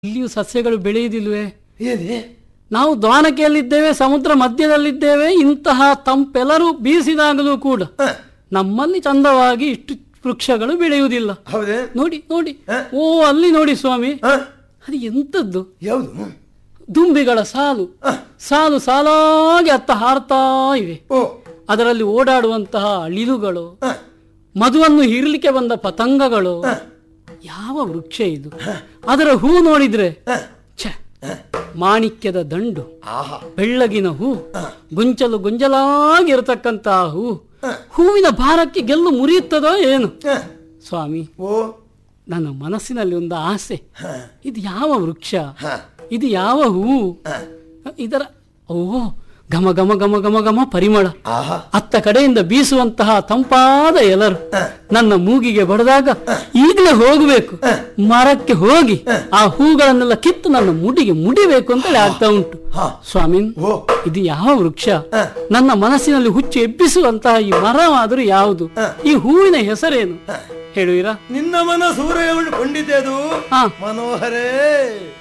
ಇಲ್ಲಿಯೂ ಸಸ್ಯಗಳು ಬೆಳೆಯುವುದಿಲ್ವೇ? ಏನೇ ನಾವು ದ್ವಾನಕೆಯಲ್ಲಿದ್ದೇವೆ, ಸಮುದ್ರ ಮಧ್ಯದಲ್ಲಿದ್ದೇವೆ. ಇಂತಹ ತಂಪೆಲ್ಲರೂ ಬೀಸಿದಾಗಲೂ ಕೂಡ ನಮ್ಮಲ್ಲಿ ಚಂದವಾಗಿ ಇಷ್ಟು ವೃಕ್ಷಗಳು ಬೆಳೆಯುವುದಿಲ್ಲ. ಹೌದೇ? ನೋಡಿ ನೋಡಿ, ಓ ಅಲ್ಲಿ ನೋಡಿ ಸ್ವಾಮಿ, ಅದು ಎಂತದ್ದು? ಯಾವುದು? ದುಂಬಿಗಳ ಸಾಲು ಸಾಲು ಸಾಲಾಗಿ ಅತ್ತ ಹಾರ್ತಾ ಇವೆ. ಅದರಲ್ಲಿ ಓಡಾಡುವಂತಹ ಅಳಿಲುಗಳು, ಮಧುವನ್ನು ಹೀರ್ಲಿಕ್ಕೆ ಬಂದ ಪತಂಗಗಳು. ಯಾವ ವೃಕ್ಷ ಇದು? ಅದರ ಹೂ ನೋಡಿದ್ರೆ ಛೆ, ಮಾಣಿಕ್ಯದ ದಂಡು, ಬೆಳ್ಳಗಿನ ಹೂ, ಗುಂಚಲು ಗುಂಜಲಾಗಿರತಕ್ಕಂತಹ ಹೂ. ಹೂವಿನ ಭಾರಕ್ಕೆ ಗೆಲ್ಲು ಮುರಿಯುತ್ತದೋ ಏನು? ಸ್ವಾಮಿ, ನನ್ನ ಮನಸ್ಸಿನಲ್ಲಿ ಒಂದು ಆಸೆ. ಇದು ಯಾವ ವೃಕ್ಷ? ಇದು ಯಾವ ಹೂ? ಇದರ ಓ ಘಮ ಘಮ ಘಮ ಘಮ ಘಮ ಪರಿಮಳ, ಅತ್ತ ಕಡೆಯಿಂದ ಬೀಸುವಂತಹ ತಂಪಾದ ಎಲರು ನನ್ನ ಮೂಗಿಗೆ ಬಡದಾಗ ಈಗಲೇ ಹೋಗಬೇಕು, ಮರಕ್ಕೆ ಹೋಗಿ ಆ ಹೂಗಳನ್ನೆಲ್ಲ ಕಿತ್ತು ನನ್ನ ಮುಡಿಗೆ ಮುಡಿಬೇಕು ಅಂತೇಳಿ ಆಗ್ತಾ ಉಂಟು. ಸ್ವಾಮಿ, ಇದು ಯಾವ ವೃಕ್ಷ? ನನ್ನ ಮನಸ್ಸಿನಲ್ಲಿ ಹುಚ್ಚು ಎಬ್ಬಿಸುವಂತಹ ಈ ಮರವಾದರೂ ಯಾವುದು? ಈ ಹೂವಿನ ಹೆಸರೇನು ಹೇಳುವಿರಾ? ನಿನ್ನ ಮನ ಸೂರ್ಯ ಕೊಂಡಿದ್ದೆ ಅದು ಮನೋಹರೇ.